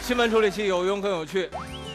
新闻处理器有用更有趣。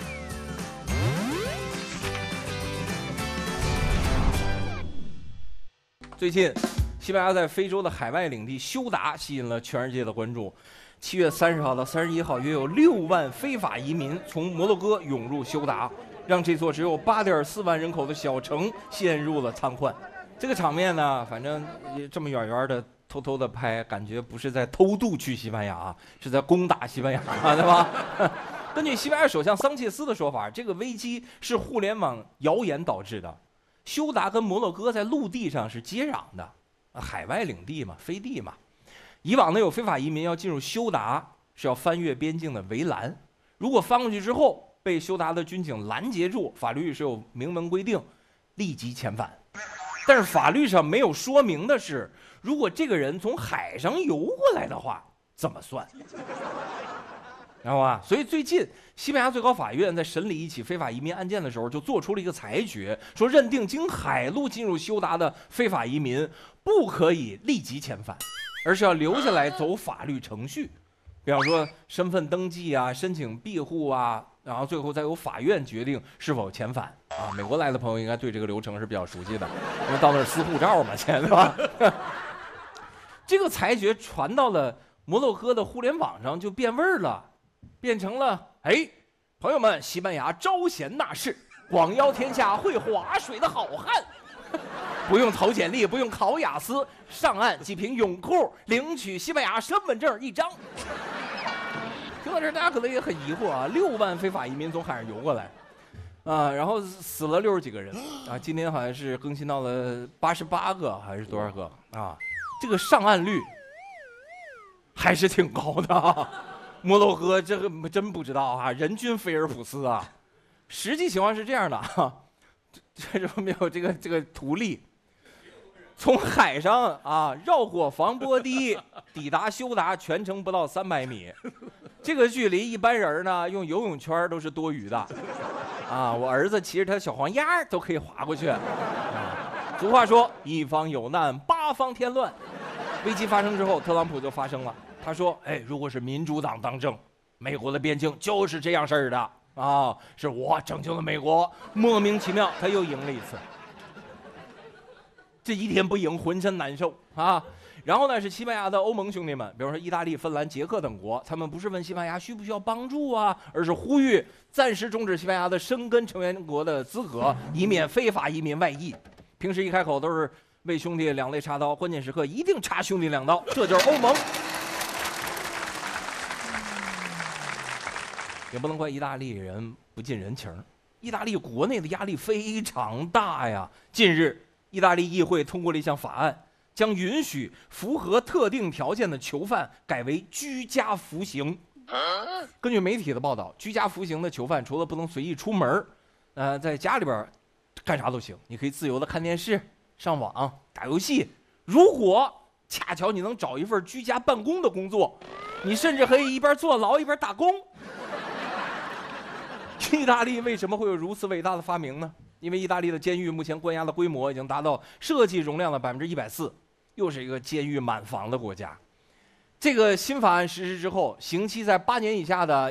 最近，西班牙在非洲的海外领地休达吸引了全世界的关注。7月30号到31号，约有6万非法移民从摩洛哥涌入休达，让这座只有8.4万人口的小城陷入了瘫痪。这个场面呢，反正这么远远的偷偷的拍，感觉不是在偷渡去西班牙，是在攻打西班牙，对吧？根据西班牙首相桑切斯的说法，这个危机是互联网谣言导致的。休达跟摩洛哥在陆地上是接壤的，海外领地嘛，飞地嘛。以往呢，有非法移民要进入休达是要翻越边境的围栏，如果翻过去之后被休达的军警拦截住，法律是有明文规定立即遣返。但是法律上没有说明的是，如果这个人从海上游过来的话，怎么算？知道吧？所以最近西班牙最高法院在审理一起非法移民案件的时候，就做出了一个裁决，说认定经海路进入休达的非法移民不可以立即遣返，而是要留下来走法律程序，比方说身份登记啊、申请庇护啊，然后最后再由法院决定是否遣返啊。美国来的朋友应该对这个流程是比较熟悉的，因为到那儿撕护照嘛，对吧？这个裁决传到了摩洛哥的互联网上，就变味儿了。变成了朋友们，西班牙招贤纳士，广邀天下会划水的好汉，不用投简历，不用考雅思，上岸即凭泳裤领取西班牙身份证1张。听到这，大家可能也很疑惑啊，6万非法移民从海上游过来，然后死了60几个人啊，今天好像是更新到了88个还是多少个啊？这个上岸率还是挺高的啊。摩洛哥这个真不知道啊，人均菲尔普斯啊。实际情况是这样的啊，这没有这个图例，从海上啊绕过防波堤抵达休达，全程不到300米，这个距离一般人呢用游泳圈都是多余的啊。我儿子骑着他小黄鸭都可以划过去。俗话说，一方有难八方添乱。危机发生之后，特朗普就发声了。他说：“如果是民主党当政，美国的边境就是这样式儿的啊，是我拯救了美国。”莫名其妙，他又赢了一次。这一天不赢，浑身难受啊。然后呢，是西班牙的欧盟兄弟们，比如说意大利、芬兰、捷克等国，他们不是问西班牙需不需要帮助啊，而是呼吁暂时终止西班牙的申根成员国的资格，以免非法移民外溢。平时一开口都是为兄弟两肋插刀，关键时刻一定插兄弟2刀，这就是欧盟。也不能怪意大利人不近人情，意大利国内的压力非常大呀。近日，意大利议会通过了一项法案，将允许符合特定条件的囚犯改为居家服刑。根据媒体的报道，居家服刑的囚犯除了不能随意出门，在家里边干啥都行，你可以自由的看电视、上网、打游戏。如果恰巧你能找一份居家办公的工作，你甚至可以一边坐牢一边打工。意大利为什么会有如此伟大的发明呢？因为意大利的监狱目前关押的规模已经达到设计容量的140%，又是一个监狱满房的国家。这个新法案实施之后，刑期在8年以下的